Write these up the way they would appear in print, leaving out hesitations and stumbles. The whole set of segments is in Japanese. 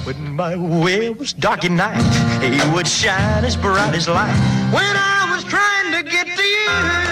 When my way was dark at night, he would shine as bright as light. When I was trying to get to you.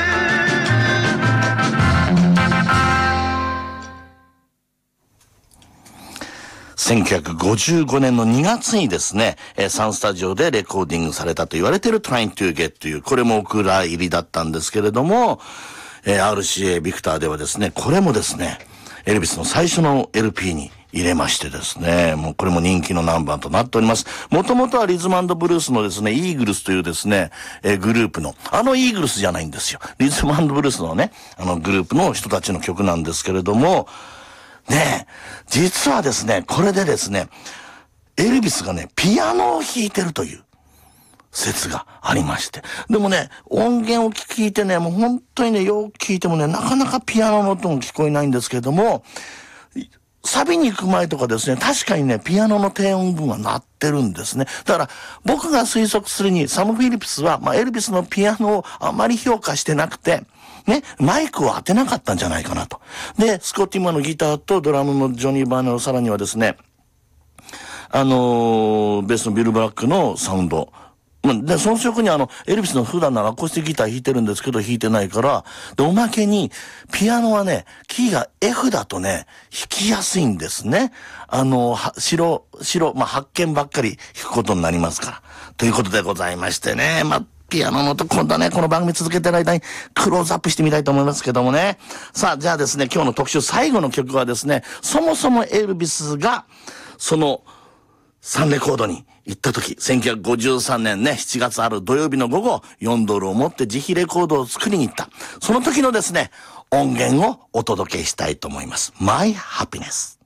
1955年の2月にですね、サンスタジオでレコーディングされたと言われている Trying to Get という、これもお蔵入りだったんですけれども、RCA ビクターではですね、これもですね、エルビスの最初の LP に入れましてですね、もうこれも人気のナンバーとなっております。もともとはリズム&ブルースのですね、イーグルスというですね、グループの、イーグルスじゃないんですよ。リズム&ブルースのね、グループの人たちの曲なんですけれども、ねえ、実はですね、これでですね、エルビスがね、ピアノを弾いてるという説がありまして。でもね、音源を聞いてね、もう本当にね、よく聞いてもね、なかなかピアノの音も聞こえないんですけれども、サビに行く前とかですね、確かにね、ピアノの低音部分は鳴ってるんですね。だから、僕が推測するに、サム・フィリップスは、エルビスのピアノをあまり評価してなくて、ね、マイクを当てなかったんじゃないかなと。で、スコッティ・マンのギターとドラムのジョニー・バーネル、さらにはですね、ベースのビル・ブラックのサウンド。で、その曲にエルビスの普段のアコースティックギター弾いてるんですけど、弾いてないから、で、おまけに、ピアノはね、キーが F だとね、弾きやすいんですね。発見ばっかり弾くことになりますから。ということでございましてね、ピアノの音、今度はね、この番組続けてる間にクローズアップしてみたいと思いますけどもね。さあ、じゃあですね、今日の特集最後の曲はですね、そもそもエルビスが、その、サンレコードに行った時、1953年ね、7月ある土曜日の午後、$4を持って自費レコードを作りに行った。その時のですね、音源をお届けしたいと思います。My Happiness。